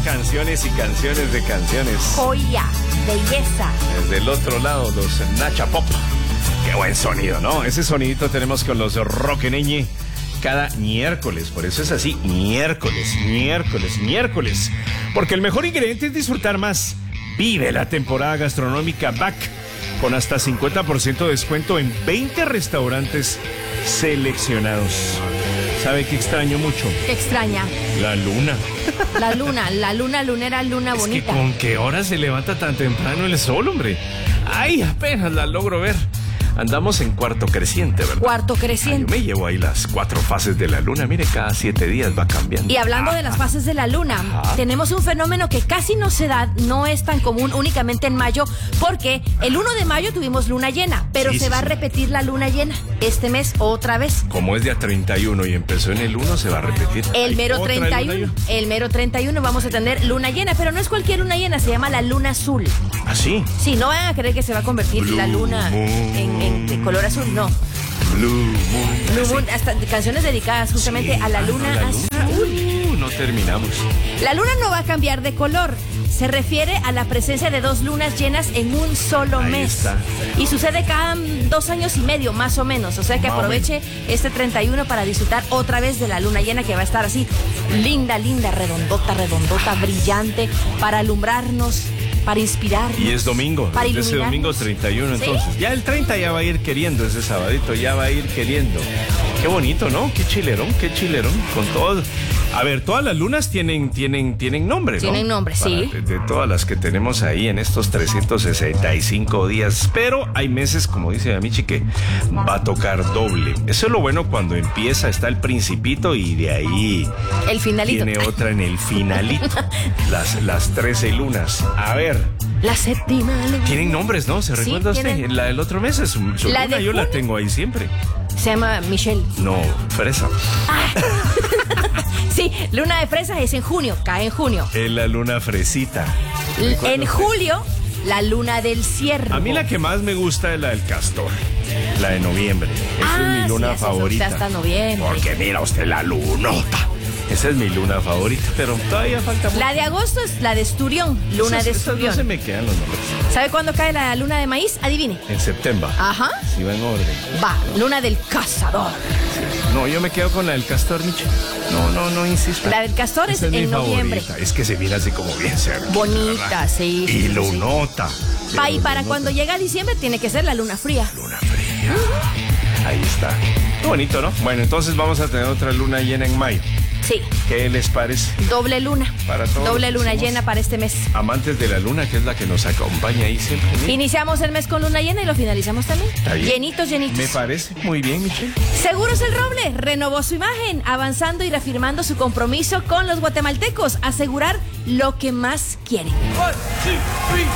canciones y canciones de canciones. Joya, belleza. Desde el otro lado, los Nacha Pop. Qué buen sonido, ¿no? Ese sonidito tenemos con los Roqueneñi cada miércoles. Por eso es así, miércoles. Porque el mejor ingrediente es disfrutar más. Vive la temporada gastronómica Back con hasta 50% de descuento en 20 restaurantes seleccionados. ¿Sabe qué extraño mucho? ¿Qué extraña? La luna. La luna lunera, luna Es bonita. que ¿con qué hora se levanta tan temprano el sol, hombre? Ay, apenas la logro ver. Andamos en cuarto creciente, ¿verdad? Cuarto creciente. Yo me llevo ahí las 4 fases de la luna. Mire, cada 7 días va cambiando. Y hablando de las fases de la luna, tenemos un fenómeno que casi no se da, no es tan común únicamente en mayo, porque el 1 de mayo tuvimos luna llena, pero se va a repetir la luna llena este mes otra vez. Como es día 31 y empezó en el 1, se va a repetir. El mero 31 vamos a tener luna llena, pero no es cualquier luna llena, se llama la luna azul. ¿Ah, sí? Sí, no vayan a creer que se va a convertir la luna en de color azul, no. Blue Moon, hasta canciones dedicadas justamente a la luna azul. No terminamos. La luna no va a cambiar de color. Se refiere a la presencia de 2 lunas llenas en un solo mes. Está. Y sucede cada 2 años y medio, más o menos. O sea que aproveche este 31 para disfrutar otra vez de la luna llena, que va a estar así, linda, redondota, brillante, para alumbrarnos, para inspirarnos. Y es domingo, para ese domingo 31, entonces. ¿Sí? Ya el 30 ya va a ir queriendo, ese sabadito ya va a ir queriendo. Qué bonito, ¿no? Qué chilerón, con todo. A ver, todas las lunas tienen nombre, ¿no? Tienen nombre, sí. De todas las que tenemos ahí en estos 365 días. Pero hay meses, como dice a Michi, que va a tocar doble. Eso es lo bueno cuando empieza, está el principito y de ahí el finalito. Tiene otra en el finalito. las 13 lunas. A ver. La séptima luna. Tienen nombres, ¿no? ¿Se recuerda usted? La del otro mes es su la luna, yo la tengo ahí siempre. Se llama Michelle. No, fresa. Sí, luna de fresa es en junio, cae en junio. Es la luna fresita. En julio, la luna del ciervo. A mí la que más me gusta es la del castor, la de noviembre. Esa es mi luna favorita. Hasta noviembre. Porque mira usted la lunota. Esa es mi luna favorita, pero todavía falta mucho. La de agosto es la de Esturión, luna de Esturión. No se me quedan los nombres. ¿Sabe cuándo cae la luna de maíz? Adivine. En septiembre. Ajá. Si va en orden. Va, luna del cazador. No, yo me quedo con la del castor, Michi. No insisto. La del castor es en noviembre. Favorita. Es que se mira así como bien cerca. Bonita, ¿verdad? sí. Y lunota. Y para cuando llega diciembre tiene que ser la luna fría. Luna fría. Ahí está. Qué bonito, ¿no? Bueno, entonces vamos a tener otra luna llena en mayo. Sí. ¿Qué les parece? Doble luna. Para todos. Doble luna llena para este mes. Amantes de la luna, que es la que nos acompaña ahí siempre. ¿Sí? Iniciamos el mes con luna llena y lo finalizamos también. Llenitos. Me parece muy bien, Michelle. Seguros El Roble renovó su imagen, avanzando y reafirmando su compromiso con los guatemaltecos, asegurar lo que más quieren. 1, 2, 3.